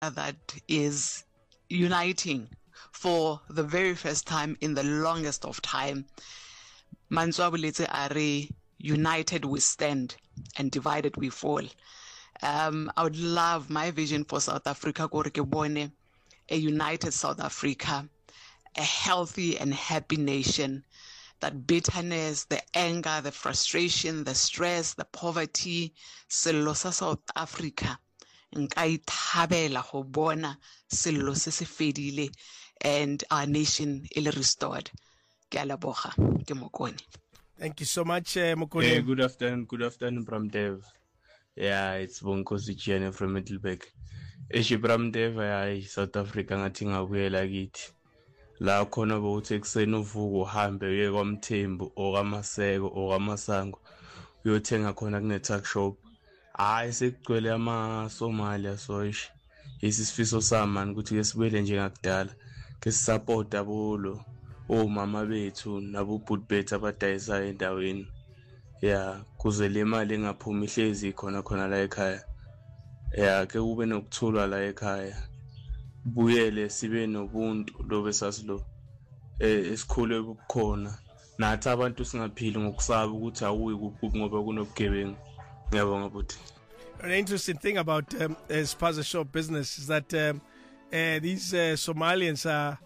that is uniting for the very first time in the longest of time. Manzwa are united we stand and divided we fall. I would love my vision for South Africa, a united South Africa, a healthy and happy nation. That bitterness, the anger, the frustration, the stress, the poverty, sello sa South Africa, nka ithabela go bona sello se se fedile and our nation is restored. Ke a leboga, ke Mokone. Thank you so much, Mokone. Good afternoon, Bramdev. Yeah, it's Bonkosi Chiane from Middleburg. Bramdev, South Africa ngathi ngabuyela kithi. La khona bowuthi ekuseni uvuka uhambe uye kwaMthembu okaMaseko okaMasango uyothenga khona kune tuck shop. Hayi sekugcwele amaSomalia soish. Isisifiso samani ukuthi ke sibuyele njengakudala. Ke support abolo omama bethu nabobhuti bethu abadayisa endaweni. Yeah, kuze le mali engaphumi ihlezi khona la ekhaya. Yeah, ke kube nokuthula la ekhaya. Buyele sibe nobuntu lobe sasilo esikhule kukhona nathi abantu singaphili ngokusaba ukuthi awuyi kuphi ngoba kunobugebengu. Ngiyabonga buthi. An interesting thing about Spaza Shop business is that these Somalians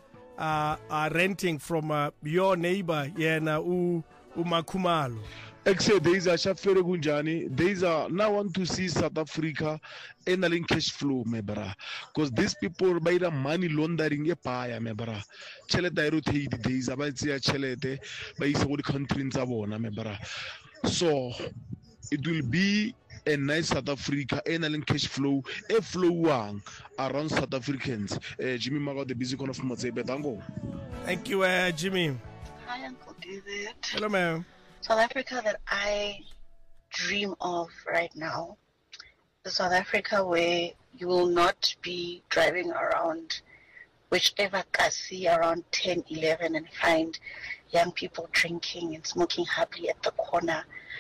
are renting from your neighbor yena uMakhumalo. Except these are shafere kunjani. These are now want to see South Africa enhancing cash flow, mebra. Because these people buy the money laundering a paya, mebra. Chelete rotate these about the chelete by some country in Zabona, mebra. So it will be a nice South Africa enhancing cash flow, a flow around South Africans. Jimmy Maga, the busy con of Mazebe Tango. Thank you, Jimmy. Hi, Uncle David. Hello, ma'am. South Africa that I dream of right now, the South Africa where you will not be driving around whichever kasi around 10, 11 and find young people drinking and smoking happily at the corner,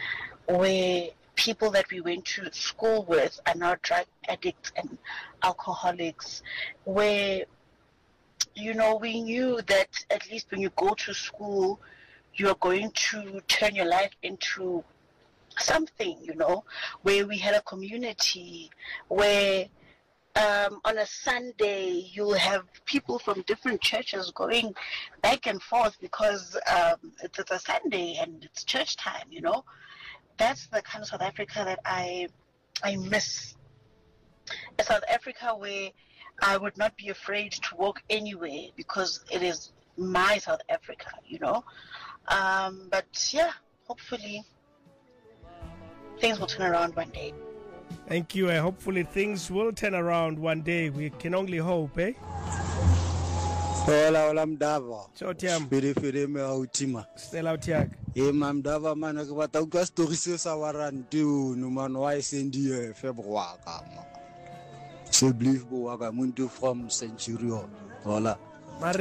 where people that we went to school with are now drug addicts and alcoholics, where, you know, we knew that at least when you go to school, you are going to turn your life into something, you know, where we had a community, where on a Sunday you'll have people from different churches going back and forth because it's a Sunday and it's church time, you know. That's the kind of South Africa that I miss. A South Africa where I would not be afraid to walk anywhere because it is my South Africa, you know. But yeah, hopefully things will turn around one day. Thank you. Hopefully things will turn around one day. We can only hope, eh? Hola mdava. Chotiam. Fere me autima. Stella Utiak. Mdava man ke batla utlwa story se sa warranty no man wa sendi February kama. Se believe bo wa ka muntu from Centurion. Hola. Good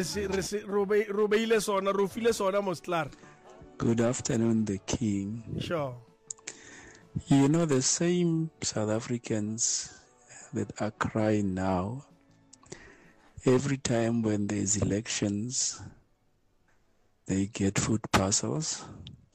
afternoon, the King. Sure. You know, the same South Africans that are crying now, every time when there's elections, they get food parcels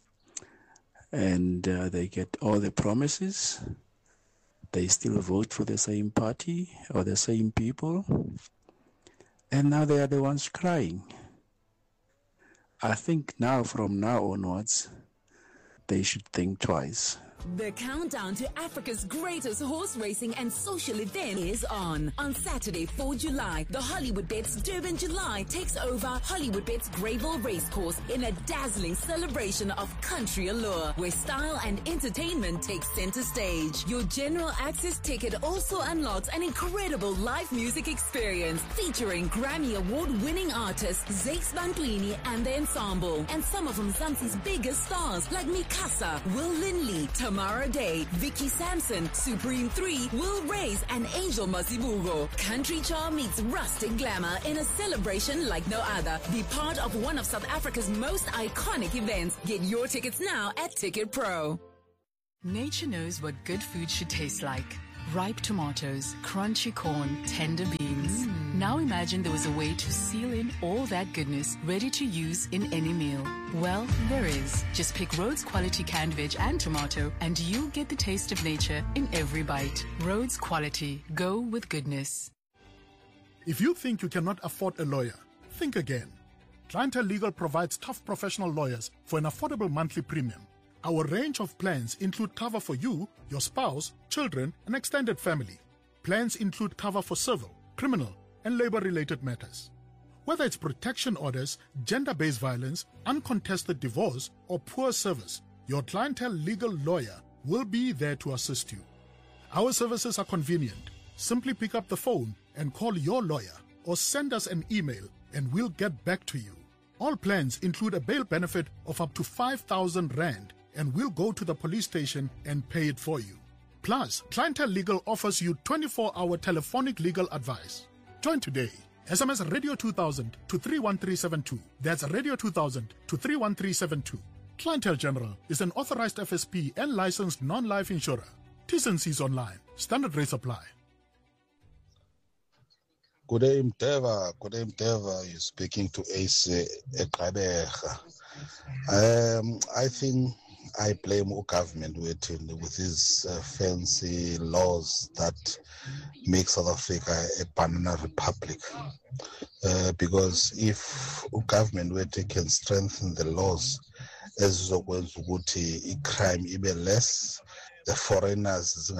and they get all the promises. They still vote for the same party or the same people. And now they are the ones crying. I think now, from now onwards, they should think twice. The countdown to Africa's greatest horse racing and social event is on. On Saturday, 4 July, the Hollywoodbets Durban July takes over Hollywoodbets Greyville Racecourse in a dazzling celebration of country allure, where style and entertainment take center stage. Your general access ticket also unlocks an incredible live music experience featuring Grammy Award-winning artists Zakes Bantwini and the ensemble, and some of Mzansi's biggest stars like Mikasa, Will Linley, Tamara Day, Vicky Sampson, Supreme 3, Will Reyes, and Angel Masibugo. Country charm meets rustic glamour in a celebration like no other. Be part of one of South Africa's most iconic events. Get your tickets now at Ticket Pro. Nature knows what good food should taste like. ripe tomatoes, crunchy corn, tender beans. Now imagine there was a way to seal in all that goodness, ready to use in any meal. Well, there is. Just pick Rhodes Quality canned veg and tomato, and you'll get the taste of nature in every bite. Rhodes Quality. Go with goodness. If you think you cannot afford a lawyer, think again. Clientele Legal provides tough professional lawyers for an affordable monthly premium. Our range of plans include cover for you, your spouse, children, and extended family. Plans include cover for civil, criminal, and labor-related matters. Whether it's protection orders, gender-based violence, uncontested divorce, or poor service, your Clientele Legal lawyer will be there to assist you. Our services are convenient. Simply pick up the phone and call your lawyer or send us an email and we'll get back to you. All plans include a bail benefit of up to 5,000 Rand and we'll go to the police station and pay it for you. Plus, Clientele Legal offers you 24-hour telephonic legal advice. Join today. SMS Radio 2000 to 31372. That's Radio 2000 to 31372. Clientele General is an authorized FSP and licensed non-life insurer. T&Cs online. Standard rates apply. Good day, Mteva. Good day, Mteva. You're speaking to Ace Ekabeja. I think I blame the government with these fancy laws that make South Africa a banana republic. Because if the government can strengthen the laws, as crime even less, the foreigners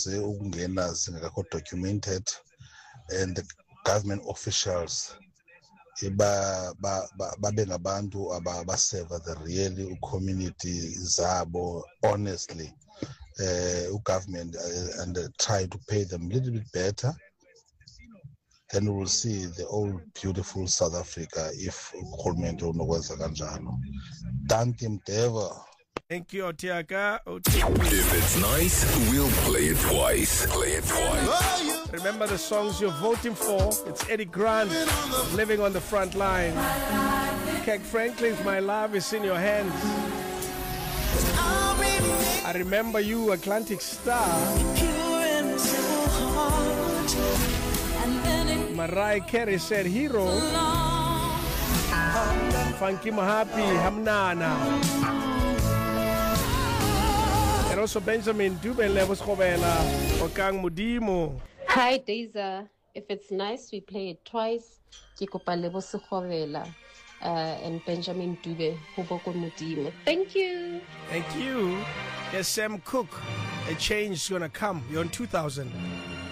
documented, and the government officials babe ngabantu abaseva the real community zabo honestly, government and try to pay them a little bit better, then we will see the old beautiful South Africa if government unokwenza kanjalo. Thank you, Mteva. Thank you, Otiaka. If it's nice, we'll play it twice. Play it twice. Remember the songs you're voting for? It's Eddie Grant, Living on the Front Line. Kirk Franklin's My Love Is in Your Hands. I Remember You, Atlantic Star. Mariah Carey said Hero. Funky Mahapi, Hamnana. And also Benjamin Dube Levos Kovela, Okang Mudimo. Hi, Deza. If it's nice, we play it twice. Kikopa Levos Kovela and Benjamin Dube, Hoboko Mudimo. Thank you. Thank you. Yes, Sam Cooke. A change is going to come. You're on 2000.